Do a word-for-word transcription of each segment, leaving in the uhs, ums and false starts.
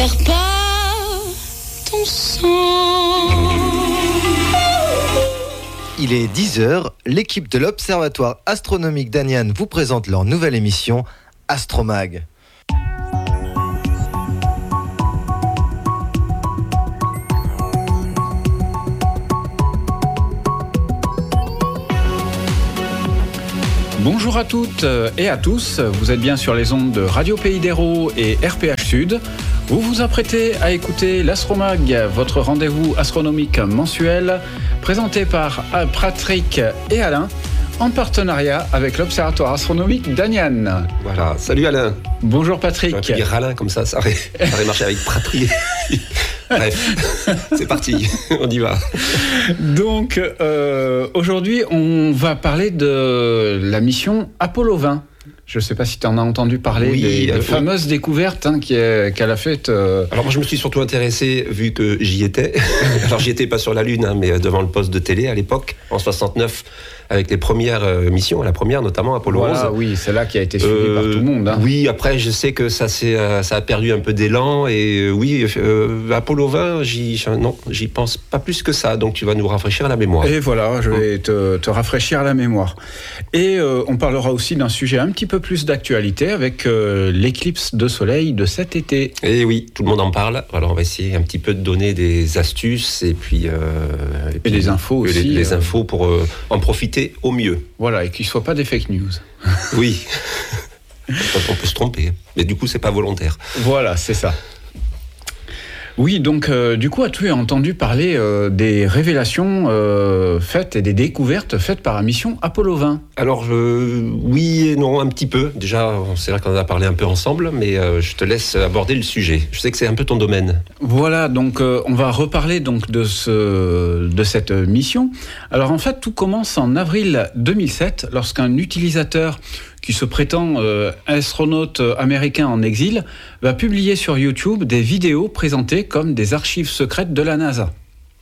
perds pas ton sang. Il est dix heures, l'équipe de l'Observatoire astronomique d'Aniane vous présente leur nouvelle émission Astromag. Bonjour à toutes et à tous, vous êtes bien sur les ondes de Radio Pays d'Hérault et R P H Sud. Vous vous apprêtez à écouter l'Astromag, votre rendez-vous astronomique mensuel, présenté par Patrick et Alain, en partenariat avec l'Observatoire astronomique d'Aniane. Voilà, salut Alain. Bonjour Patrick. J'aurais pu dire Alain comme ça, ça aurait, ça aurait marché avec Patrick. Bref, c'est parti, on y va. Donc, euh, aujourd'hui, on va parler de la mission Apollo vingt. Je ne sais pas si tu en as entendu parler, oui, des, des euh, fameuses oui. découvertes hein, qu'elle a faites. Euh... Alors moi, je me suis surtout intéressé, vu que j'y étais. Alors, j'y étais pas sur la Lune, hein, mais devant le poste de télé à l'époque, en soixante-neuf, avec les premières euh, missions, la première notamment, Apollo voilà, onze. Oui, c'est là qui a été suivi euh, par tout le monde. Hein. Oui, après, je sais que ça, c'est, euh, ça a perdu un peu d'élan. Et euh, oui, euh, Apollo vingt, j'y, non, j'y pense pas plus que ça. Donc, tu vas nous rafraîchir la mémoire. Et voilà, je vais te, te rafraîchir la mémoire. Et euh, on parlera aussi d'un sujet un petit peu plus d'actualité avec euh, l'éclipse de soleil de cet été. Et oui, tout le monde en parle. Alors, on va essayer un petit peu de donner des astuces et puis... Euh, et, et puis des infos aussi. Les, les infos pour euh, en profiter au mieux. Voilà, et qu'il ne soit pas des fake news. Oui, on peut se tromper, mais du coup, c'est pas volontaire. Voilà, c'est ça. Oui, donc euh, du coup, as-tu entendu parler euh, des révélations euh, faites et des découvertes faites par la mission Apollo vingt ? Alors, euh, oui et non, un petit peu. Déjà, c'est vrai qu'on en a parlé un peu ensemble, mais euh, je te laisse aborder le sujet. Je sais que c'est un peu ton domaine. Voilà, donc euh, on va reparler donc de, ce, de cette mission. Alors en fait, tout commence en avril deux mille sept, lorsqu'un utilisateur qui se prétend euh, astronaute américain en exil, va publier sur YouTube des vidéos présentées comme des archives secrètes de la NASA.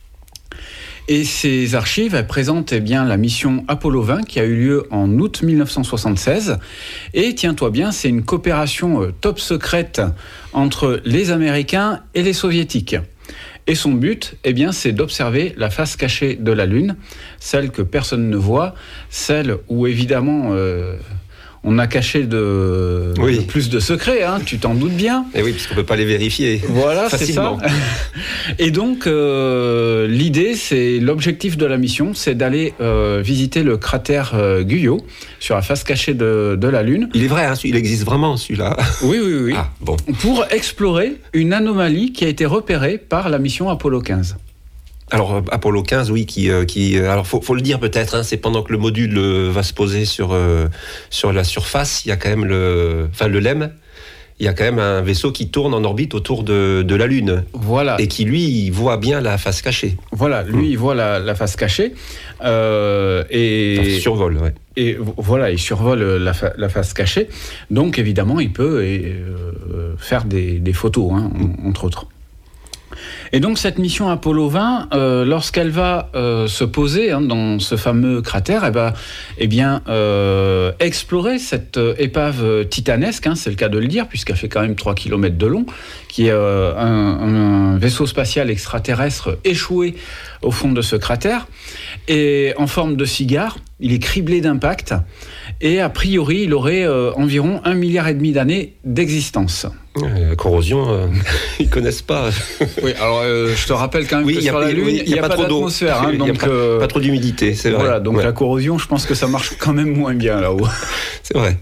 Et ces archives, elles présentent eh bien, la mission Apollo vingt qui a eu lieu en août dix-neuf cent soixante-seize. Et tiens-toi bien, c'est une coopération euh, top secrète entre les Américains et les Soviétiques. Et son but, eh bien, c'est d'observer la face cachée de la Lune, celle que personne ne voit, celle où évidemment... Euh, on a caché de, oui. de plus de secrets, hein, tu t'en doutes bien. Et oui, puisqu'on ne peut pas les vérifier. Voilà, facilement. C'est ça. Et donc, euh, l'idée, c'est l'objectif de la mission, c'est d'aller euh, visiter le cratère euh, Guyot, sur la face cachée de, de la Lune. Il est vrai, hein, il existe vraiment celui-là. Oui, oui, oui. Ah, bon. Pour explorer une anomalie qui a été repérée par la mission Apollo quinze. Alors Apollo quinze, oui, qui, euh, qui alors faut, faut le dire peut-être, hein, c'est pendant que le module euh, va se poser sur euh, sur la surface, il y a quand même le, enfin le L E M, il y a quand même un vaisseau qui tourne en orbite autour de, de la Lune. Voilà. Et qui lui, il voit bien la face cachée. Voilà, lui, mmh. il voit la, la face cachée euh, et enfin, il survole, ouais. Et voilà, il survole la, fa- la face cachée. Donc évidemment, il peut et, euh, faire des, des photos, hein, mmh. entre autres. Et donc cette mission Apollo vingt, euh, lorsqu'elle va euh, se poser hein, dans ce fameux cratère, elle va eh bien, euh, explorer cette épave titanesque, hein, c'est le cas de le dire, puisqu'elle fait quand même trois kilomètres de long, qui est euh, un, un vaisseau spatial extraterrestre échoué au fond de ce cratère, et en forme de cigare. Il est criblé d'impacts, et a priori, il aurait euh, environ un milliard et demi d'années d'existence. Euh, la corrosion, euh, ils connaissent pas. Oui, alors euh, je te rappelle quand même oui, que sur la Lune, il n'y a, a, a pas, pas d'atmosphère. Hein, il n'y a pas, euh, pas trop d'humidité, c'est vrai. Voilà, donc ouais. La corrosion, je pense que ça marche quand même moins bien là-haut. C'est vrai.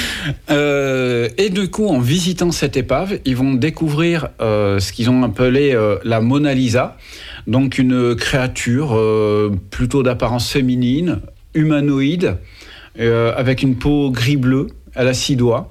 Euh, et du coup, en visitant cette épave, ils vont découvrir euh, ce qu'ils ont appelé euh, la Mona Lisa, donc une créature euh, plutôt d'apparence féminine, humanoïde, euh, avec une peau gris-bleu, elle a six doigts,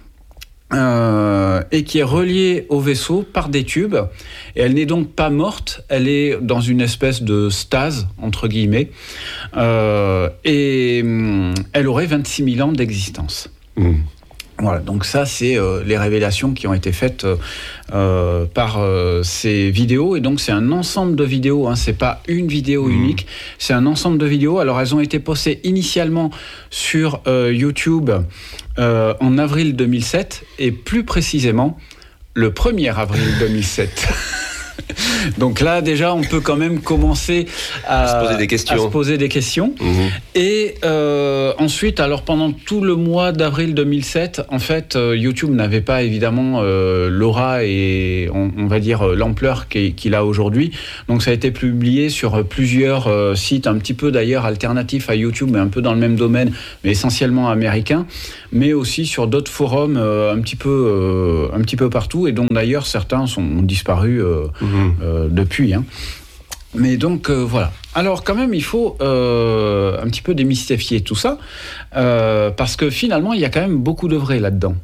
euh, et qui est reliée au vaisseau par des tubes. Et elle n'est donc pas morte, elle est dans une espèce de stase, entre guillemets, euh, et hum, elle aurait vingt-six mille ans d'existence. Mmh. Voilà, donc ça, c'est euh, les révélations qui ont été faites euh, par euh, ces vidéos. Et donc, c'est un ensemble de vidéos, hein, c'est pas une vidéo mmh. unique, c'est un ensemble de vidéos. Alors, elles ont été postées initialement sur euh, YouTube euh, en avril deux mille sept, et plus précisément le premier avril deux mille sept. Donc là, déjà, on peut quand même commencer à, à se poser des questions. À se poser des questions. Mmh. Et euh, ensuite, alors pendant tout le mois d'avril deux mille sept, en fait, euh, YouTube n'avait pas évidemment euh, l'aura et on, on va dire l'ampleur qu'il, qu'il a aujourd'hui. Donc ça a été publié sur plusieurs euh, sites, un petit peu d'ailleurs alternatifs à YouTube, mais un peu dans le même domaine, mais essentiellement américains, mais aussi sur d'autres forums euh, un petit peu, euh, un petit peu partout, et dont d'ailleurs certains sont, ont disparu. Euh, mmh. Euh, depuis. Hein. Mais donc, euh, voilà. Alors, quand même, il faut euh, un petit peu démystifier tout ça, euh, parce que finalement, il y a quand même beaucoup de vrai là-dedans.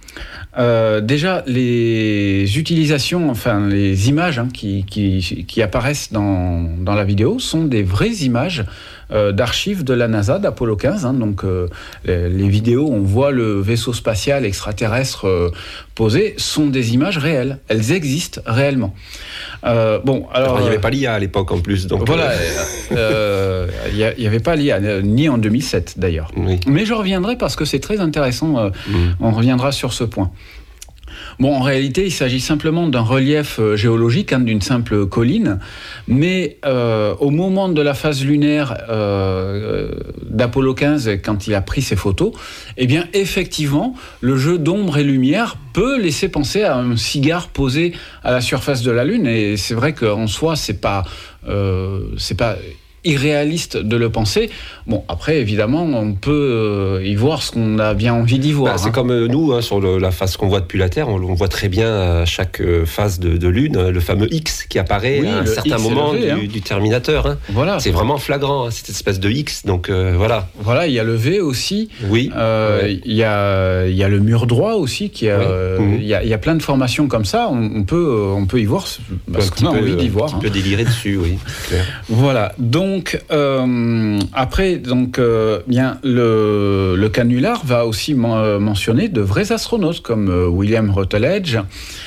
Euh, déjà, les utilisations, enfin, les images hein, qui, qui, qui apparaissent dans, dans la vidéo sont des vraies images euh, d'archives de la NASA, d'Apollo quinze. Hein, donc, euh, les, les vidéos, on voit le vaisseau spatial extraterrestre euh, posé, sont des images réelles. Elles existent réellement. Euh, bon, alors, alors il n'y avait pas l'I A à l'époque en plus. Donc voilà, il euh, n'y euh, avait pas l'I A, ni en deux mille sept d'ailleurs. Oui. Mais je reviendrai parce que c'est très intéressant, euh, mmh. on reviendra sur ce point. Bon, en réalité, il s'agit simplement d'un relief euh, géologique, hein, d'une simple colline, mais euh, au moment de la phase lunaire euh, d'Apollo quinze, quand il a pris ses photos, eh bien, effectivement, le jeu d'ombre et lumière peut laisser penser à un cigare posé à la surface de la Lune, et c'est vrai qu'en soi, c'est pas, euh, c'est pas irréaliste de le penser. Bon, après, évidemment, on peut euh, y voir ce qu'on a bien envie d'y voir. Bah, c'est hein. comme euh, nous, hein, sur le, la face qu'on voit depuis la Terre, on, on voit très bien à chaque euh, phase de, de Lune, le fameux X qui apparaît oui, à un certain X moment élevé, du, hein. du Terminator. Hein. Voilà. C'est vraiment flagrant, hein, cette espèce de X. Donc euh, voilà. Voilà, il y a le V aussi. Oui. Euh, ouais. Il y a, il y a le mur droit aussi. Qui a, oui. euh, mmh. il, y a, il y a plein de formations comme ça. On, on, peut, on peut y voir parce qu'on a peu, envie d'y voir. Un petit hein. peu délirer dessus, oui. Clair. Voilà. Donc, euh, après, donc, euh, bien, le, le canular va aussi men- mentionner de vrais astronautes comme euh, William Rutledge,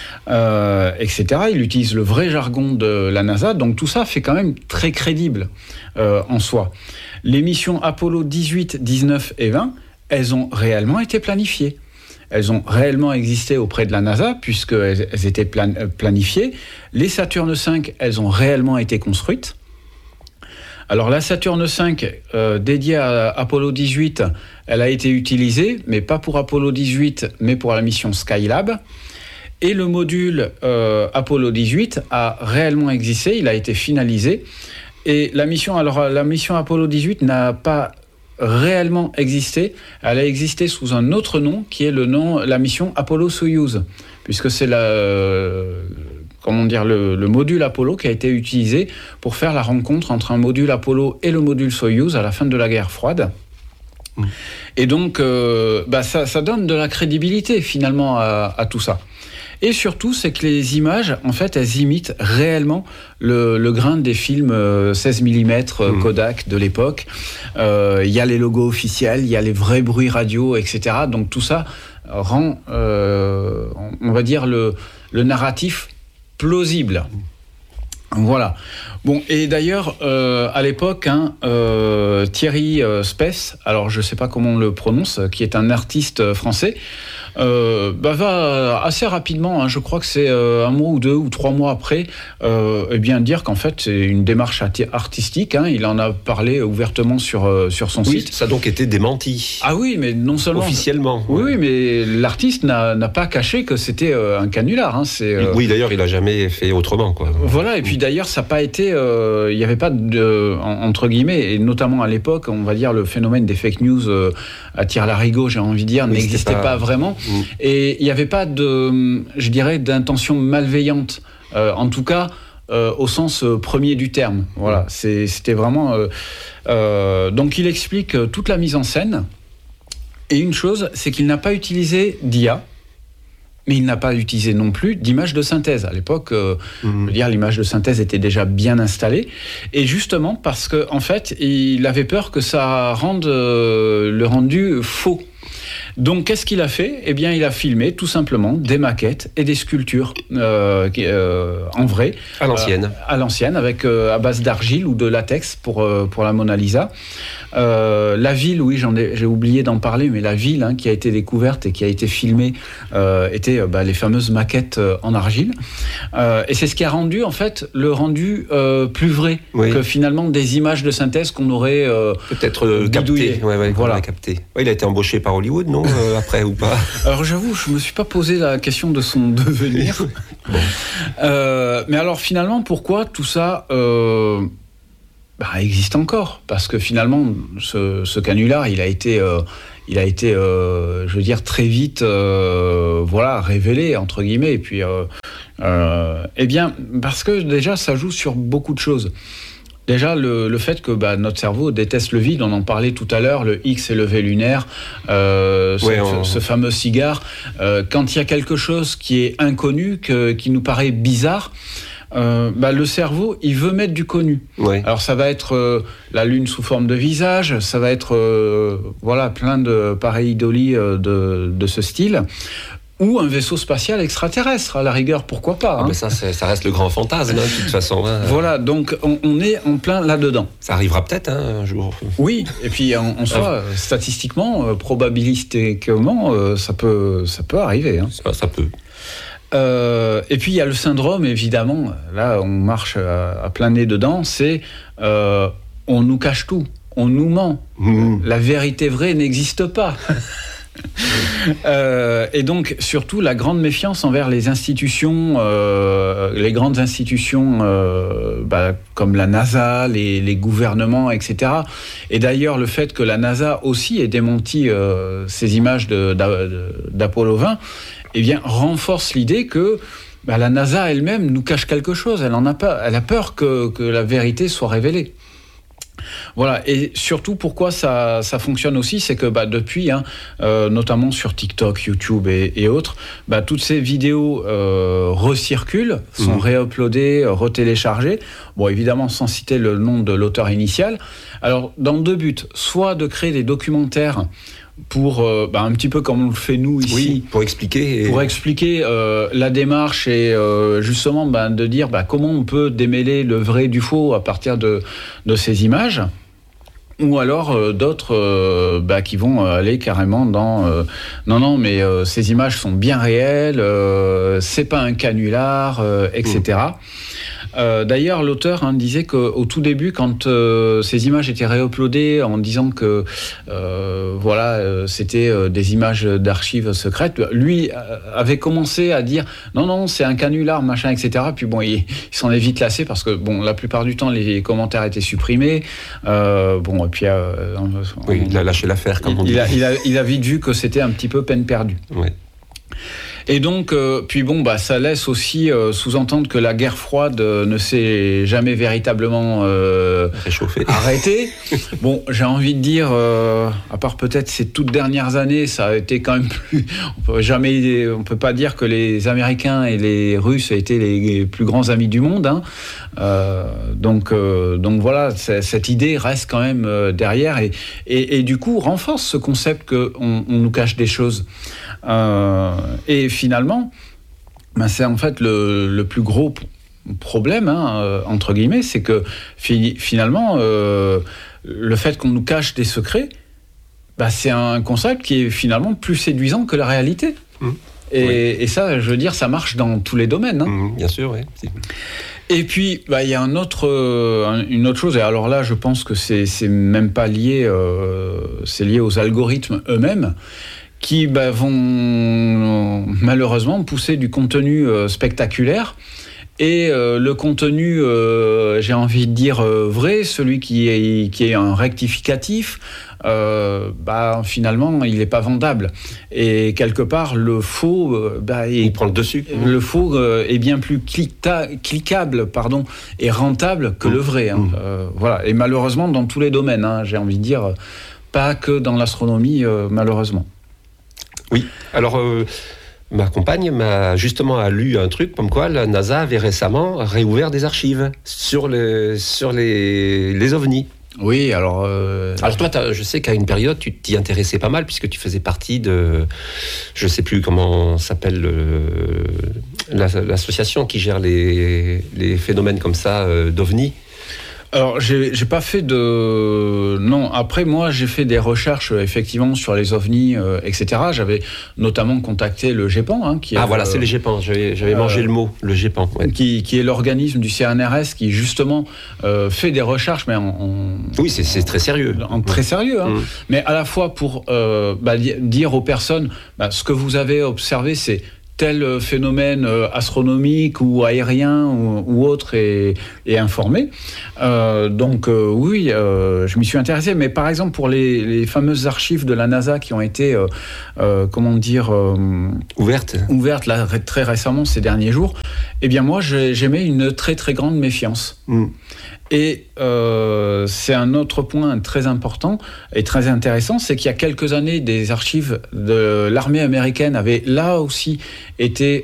euh, et cetera. Il utilise le vrai jargon de la NASA. Donc, tout ça fait quand même très crédible euh, en soi. Les missions Apollo dix-huit, dix-neuf et vingt, elles ont réellement été planifiées. Elles ont réellement existé auprès de la NASA, puisqu'elles elles étaient plan- planifiées. Les Saturne cinq, elles ont réellement été construites. Alors la Saturne cinq, euh, dédiée à Apollo dix-huit, elle a été utilisée, mais pas pour Apollo dix-huit, mais pour la mission Skylab. Et le module euh, Apollo dix-huit a réellement existé, il a été finalisé. Et la mission, alors la mission Apollo dix-huit n'a pas réellement existé, elle a existé sous un autre nom, qui est le nom, la mission Apollo-Soyouz, puisque c'est la... Euh, comment dire, le, le module Apollo qui a été utilisé pour faire la rencontre entre un module Apollo et le module Soyouz à la fin de la guerre froide. Mmh. Et donc, euh, bah ça, ça donne de la crédibilité finalement à, à tout ça. Et surtout, c'est que les images, en fait, elles imitent réellement le, le grain des films euh, seize millimètres euh, Kodak de l'époque. Il euh, y a les logos officiels, il y a les vrais bruits radio, et cetera. Donc tout ça rend, euh, on va dire, le, le narratif plausible. Voilà. Bon, et d'ailleurs, euh, à l'époque, hein, euh, Thierry euh, Spess, alors je ne sais pas comment on le prononce, qui est un artiste français, euh, bah, va assez rapidement, hein, je crois que c'est euh, un mois ou deux ou trois mois après, euh, eh bien dire qu'en fait c'est une démarche artistique. Hein, il en a parlé ouvertement sur euh, sur son oui, site. Ça a donc été démenti. Ah oui, mais non seulement officiellement. Oui, ouais. oui, mais l'artiste n'a, n'a pas caché que c'était euh, un canular. Hein, c'est, euh... Oui, d'ailleurs, il a jamais fait autrement, quoi. Voilà, et puis d'ailleurs, ça n'a pas été, euh, il n'y avait pas de, entre guillemets, et notamment à l'époque, on va dire le phénomène des fake news euh, à tire-larigot, j'ai envie de dire, oui, n'existait pas... pas vraiment. Mmh. Et il n'y avait pas de, je dirais, d'intention malveillante, euh, en tout cas euh, au sens euh, premier du terme. Voilà, c'est, c'était vraiment. Euh, euh, donc il explique toute la mise en scène. Et une chose, c'est qu'il n'a pas utilisé d'I A, mais il n'a pas utilisé non plus d'image de synthèse. À l'époque, euh, mmh. je veux dire, l'image de synthèse était déjà bien installée. Et justement parce qu'en en fait, il avait peur que ça rende euh, le rendu faux. Donc, qu'est-ce qu'il a fait ? Eh bien, il a filmé tout simplement des maquettes et des sculptures euh, euh, en vrai. À l'ancienne. Euh, à l'ancienne, avec, euh, à base d'argile ou de latex pour, euh, pour la Mona Lisa. Euh, la ville, oui, j'en ai, j'ai oublié d'en parler, mais la ville hein, qui a été découverte et qui a été filmée euh, était bah, les fameuses maquettes euh, en argile. Euh, et c'est ce qui a rendu, en fait, le rendu euh, plus vrai oui. que finalement des images de synthèse qu'on aurait euh, peut-être euh, capté. Ouais, ouais, voilà. capté. Ouais, il a été embauché par Hollywood, non euh, après ou pas? Alors j'avoue, je me suis pas posé la question de son devenir. Bon. euh, mais alors finalement, pourquoi tout ça euh, bah, existe encore? Parce que finalement, ce, ce canular, il a été, euh, il a été, euh, je veux dire, très vite, euh, voilà, révélé entre guillemets. Et puis, euh, euh, eh bien, parce que déjà, ça joue sur beaucoup de choses. Déjà, le, le fait que bah, notre cerveau déteste le vide, on en parlait tout à l'heure, le X et le V lunaire, euh, ouais, ce, on... ce fameux cigare. Euh, quand il y a quelque chose qui est inconnu, que, qui nous paraît bizarre, euh, bah, le cerveau, il veut mettre du connu. Ouais. Alors ça va être euh, la lune sous forme de visage, ça va être euh, voilà, plein de pareidolie euh, de, de ce style. Ou un vaisseau spatial extraterrestre, à la rigueur, pourquoi pas hein. Ah ben ça, ça reste le grand fantasme, hein, de toute façon. Hein. Voilà, donc on, on est en plein là-dedans. Ça arrivera peut-être hein, un jour. Oui, et puis en, en soi, ah. statistiquement, euh, probabilistiquement, euh, ça, peut, ça peut arriver. Hein. Ça, ça peut. Euh, et puis il y a le syndrome, évidemment, là on marche à, à plein nez dedans, c'est euh, on nous cache tout, on nous ment. Mmh. La vérité vraie n'existe pas. Euh, et donc surtout la grande méfiance envers les institutions, euh, les grandes institutions euh, bah, comme la NASA, les, les gouvernements, et cetera. Et d'ailleurs le fait que la NASA aussi ait démenti euh, ces images de, de, d'Apollo vingt, eh bien renforce l'idée que bah, la NASA elle-même nous cache quelque chose. Elle en a pas, elle a peur que, que la vérité soit révélée. Voilà, et surtout pourquoi ça, ça fonctionne aussi, c'est que bah, depuis, hein, euh, notamment sur TikTok, YouTube et, et autres, bah, toutes ces vidéos euh, recirculent, sont mmh. réuploadées, retéléchargées, bon évidemment sans citer le nom de l'auteur initial. Alors dans deux buts, soit de créer des documentaires pour euh, bah, un petit peu comme on le fait nous ici, oui, pour expliquer et... pour expliquer euh, la démarche et euh, justement bah, de dire bah, comment on peut démêler le vrai du faux à partir de, de ces images, ou alors euh, d'autres euh, bah, qui vont aller carrément dans euh, non non mais euh, ces images sont bien réelles, euh, c'est pas un canular, euh, et cetera. Mmh. Euh, d'ailleurs, l'auteur hein, disait qu'au tout début, quand euh, ces images étaient réuploadées en disant que euh, voilà, euh, c'était euh, des images d'archives secrètes, lui euh, avait commencé à dire non, non, c'est un canular, machin, et cetera. Puis bon, il, il s'en est vite lassé parce que bon, la plupart du temps, les commentaires étaient supprimés. Euh, bon, et puis euh, on, oui, il a lâché l'affaire, comme il, on dit. Il a, il, a, il a vite vu que c'était un petit peu peine perdue. Ouais. Et donc, euh, puis bon, bah, ça laisse aussi euh, sous-entendre que la guerre froide euh, ne s'est jamais véritablement euh, réchauffée, arrêtée. Bon, j'ai envie de dire, euh, à part peut-être ces toutes dernières années, ça a été quand même plus. On peut jamais, on peut pas dire que les Américains et les Russes étaient les plus grands amis du monde. Hein. Euh, donc, euh, donc voilà, cette idée reste quand même euh, derrière et, et, et du coup renforce ce concept qu'on on nous cache des choses. Euh, et finalement, ben c'est en fait le, le plus gros p- problème, hein, euh, entre guillemets, c'est que fi- finalement, euh, le fait qu'on nous cache des secrets, ben c'est un concept qui est finalement plus séduisant que la réalité. Mmh. Et, oui. et ça, je veux dire, ça marche dans tous les domaines. Hein. Mmh, bien sûr, oui. C'est... Et puis, bah, il y a un autre, euh, une autre chose, et alors là, je pense que c'est, c'est même pas lié, euh, c'est lié aux algorithmes eux-mêmes, qui bah, vont euh, malheureusement pousser du contenu euh, spectaculaire et euh, le contenu, euh, j'ai envie de dire euh, vrai, celui qui est, qui est un rectificatif, euh, bah, finalement, il n'est pas vendable. Et quelque part, le faux, euh, bah, il prend le dessus. Le faux euh, est bien plus cliqueta, cliquable, pardon, et rentable que mmh. le vrai. Hein. Mmh. Euh, voilà. Et malheureusement, dans tous les domaines, hein, j'ai envie de dire, pas que dans l'astronomie, euh, malheureusement. Oui, alors euh, ma compagne m'a justement a lu un truc comme quoi la NASA avait récemment réouvert des archives sur, le, sur les, les ovnis. Oui, alors... Euh... Alors toi, je sais qu'à une période, tu t'y intéressais pas mal puisque tu faisais partie de... Je sais plus comment s'appelle le, l'association qui gère les, les phénomènes comme ça euh, d'ovnis. Alors, j'ai, j'ai pas fait de... Non, après, moi, j'ai fait des recherches, effectivement, sur les ovnis, euh, et cetera. J'avais notamment contacté le GEPAN. Hein, qui est, ah, voilà, euh, c'est les GEPAN. J'avais, j'avais euh, mangé le mot, le GEPAN. Ouais. Qui, qui est l'organisme du C N R S qui, justement, euh, fait des recherches, mais en... en oui, c'est, c'est très sérieux. En, en très sérieux, hein. Mmh. Mais à la fois pour euh, bah, dire aux personnes, bah, ce que vous avez observé, c'est tel phénomène astronomique ou aérien ou, ou autre est, est informé. Euh, donc euh, oui, euh, je m'y suis intéressé. Mais par exemple, pour les, les fameuses archives de la NASA qui ont été, euh, euh, comment dire... Euh, ouvertes. Ouvertes là, très récemment, ces derniers jours, eh bien moi, j'ai, j'émets une très très grande méfiance. Mm. Et euh, c'est un autre point très important et très intéressant, c'est qu'il y a quelques années, des archives de l'armée américaine avaient là aussi été,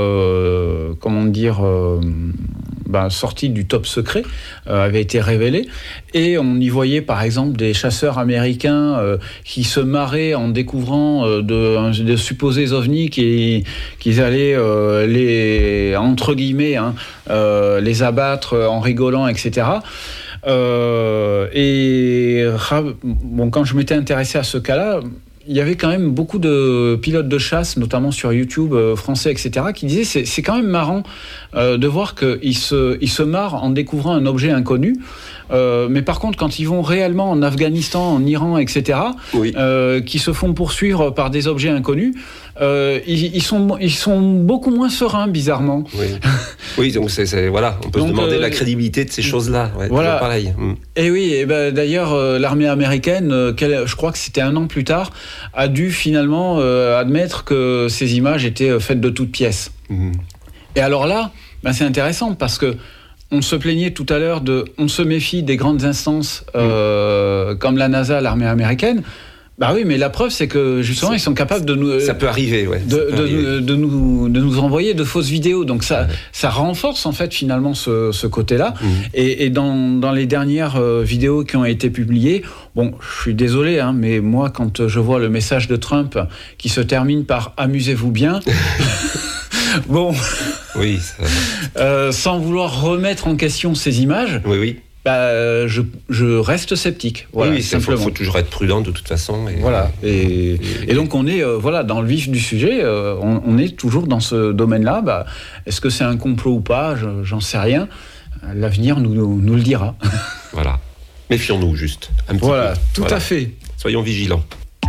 euh, comment dire, euh, ben, sorties du top secret, euh, avaient été révélées. Et on y voyait par exemple des chasseurs américains euh, qui se marraient en découvrant euh, de, de supposés ovnis qui, qu'ils allaient euh, les, entre guillemets, hein, euh, les abattre en rigolant, et cetera. Euh, et bon, quand je m'étais intéressé à ce cas-là, il y avait quand même beaucoup de pilotes de chasse, notamment sur YouTube, euh, français, et cetera, qui disaient c'est, c'est quand même marrant euh, de voir qu'ils se, ils se marrent en découvrant un objet inconnu. Euh, mais par contre, quand ils vont réellement en Afghanistan, en Iran, et cetera, oui. euh, qui se font poursuivre par des objets inconnus, euh, ils, ils, sont, ils sont beaucoup moins sereins, bizarrement. Oui, oui donc c'est, c'est, voilà, on peut donc, se demander euh, la crédibilité de ces choses-là. Ouais, voilà. Pareil. Mm. Et oui, et ben, d'ailleurs, euh, l'armée américaine, euh, quelle, je crois que c'était un an plus tard, a dû finalement euh, admettre que ces images étaient euh, faites de toutes pièces. Mm. Et alors là, ben, c'est intéressant parce que on se plaignait tout à l'heure de, on se méfie des grandes instances euh, mmh. comme la NASA, l'armée américaine. Bah oui, mais la preuve, c'est que justement, c'est, ils sont capables de nous, ça peut arriver, ouais. de, peut de, arriver. de, de nous, de nous envoyer de fausses vidéos. Donc ça, ouais. ça renforce en fait finalement ce, ce côté-là. Mmh. Et, et dans, dans les dernières euh, vidéos qui ont été publiées, bon, je suis désolé, hein, mais moi, quand je vois le message de Trump qui se termine par amusez-vous bien. Bon, oui, ça... euh, sans vouloir remettre en question ces images, oui, oui. Bah, je, je reste sceptique. Voilà, oui, il faut, faut toujours être prudent de toute façon. Et, voilà. Et, et, et donc on est euh, voilà dans le vif du sujet. Euh, on, on est toujours dans ce domaine-là. Bah, est-ce que c'est un complot ou pas ? je, J'en sais rien. L'avenir nous, nous, nous le dira. Voilà. Méfions-nous juste. Un petit voilà, peu. tout voilà. à fait. Soyons vigilants.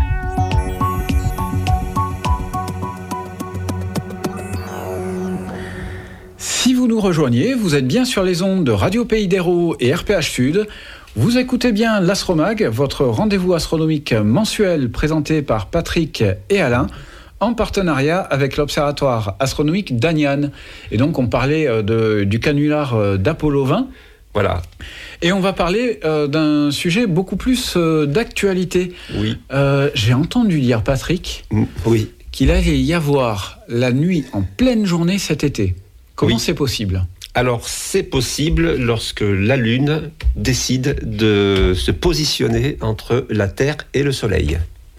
Si vous nous rejoignez, vous êtes bien sur les ondes de Radio Pays d'Hérault et R P H Sud. Vous écoutez bien l'Astromag, votre rendez-vous astronomique mensuel présenté par Patrick et Alain, en partenariat avec l'Observatoire astronomique d'Aniane. Et donc on parlait de, du canular d'Apollo vingt. Voilà. Et on va parler euh, d'un sujet beaucoup plus euh, d'actualité. Oui. Euh, j'ai entendu dire, Patrick, mmh, oui. qu'il allait y avoir la nuit en pleine journée cet été. Comment oui. c'est possible ? Alors, c'est possible lorsque la Lune décide de se positionner entre la Terre et le Soleil.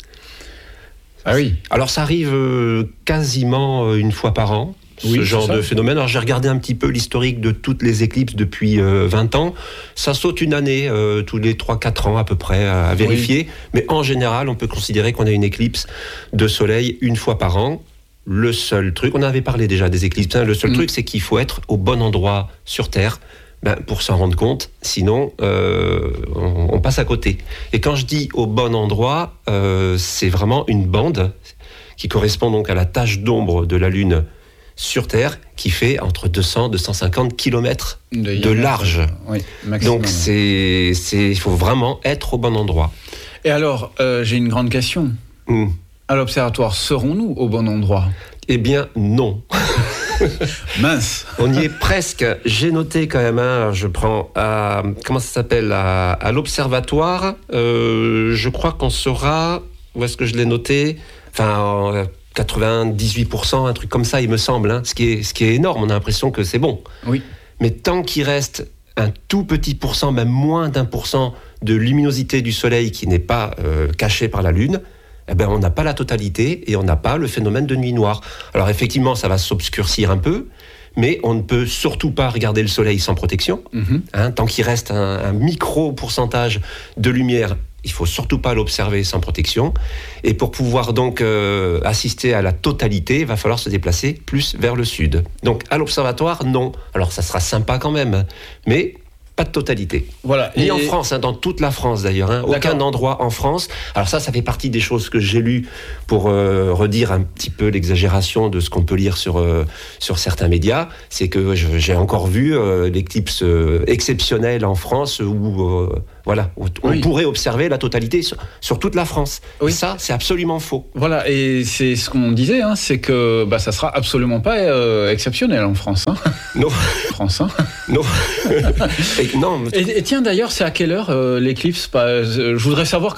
Ah oui. Alors, ça arrive quasiment une fois par an, ce oui, genre de phénomène. Alors, j'ai regardé un petit peu l'historique de toutes les éclipses depuis euh, vingt ans. Ça saute une année, euh, tous les trois quatre ans à peu près, à, à vérifier. Oui. Mais en général, on peut considérer qu'on a une éclipse de Soleil une fois par an. Le seul truc, on avait parlé déjà des éclipses, hein, le seul mmh. truc c'est qu'il faut être au bon endroit sur Terre ben, pour s'en rendre compte, sinon euh, on, on passe à côté. Et quand je dis au bon endroit, euh, c'est vraiment une bande qui correspond donc à la tache d'ombre de la Lune sur Terre, qui fait entre deux cents et deux cent cinquante kilomètres de, de large. Oui, maximum. Donc c'est, c'est, il faut vraiment être au bon endroit. Et alors, euh, j'ai une grande question. Mmh. À l'Observatoire, serons-nous au bon endroit ? Eh bien, non. Mince. On y est presque. J'ai noté quand même, hein, je prends à, comment ça s'appelle, à, à l'Observatoire, euh, je crois qu'on sera, où est-ce que je l'ai noté ? Enfin, quatre-vingt-dix-huit pour cent, un truc comme ça, il me semble, hein, ce qui est, ce qui est énorme, on a l'impression que c'est bon. Oui. Mais tant qu'il reste un tout petit pourcent, même moins d'un pour cent de luminosité du Soleil qui n'est pas euh, cachée par la Lune, eh ben, on n'a pas la totalité et on n'a pas le phénomène de nuit noire. Alors effectivement, ça va s'obscurcir un peu, mais on ne peut surtout pas regarder le soleil sans protection. Mmh. Hein, tant qu'il reste un, un micro pourcentage de lumière, il faut surtout pas l'observer sans protection. Et pour pouvoir donc euh, assister à la totalité, il va falloir se déplacer plus vers le sud. Donc à l'observatoire, non. Alors ça sera sympa quand même, mais pas de totalité. Voilà. Ni Et... en France, hein, dans toute la France d'ailleurs. Hein, aucun endroit en France. Alors ça, ça fait partie des choses que j'ai lues pour euh, redire un petit peu l'exagération de ce qu'on peut lire sur, euh, sur certains médias. C'est que je, j'ai encore vu euh, l'éclipse euh, exceptionnelle en France où... Euh, Voilà, on oui. pourrait observer la totalité sur, sur toute la France. Oui. Et ça, c'est absolument faux. Voilà, et c'est ce qu'on disait, hein, c'est que bah, ça sera absolument pas euh, exceptionnel en France. Hein. Non. France, hein. Non. et, non. Et, et tiens, d'ailleurs, c'est à quelle heure euh, l'éclipse bah, je voudrais savoir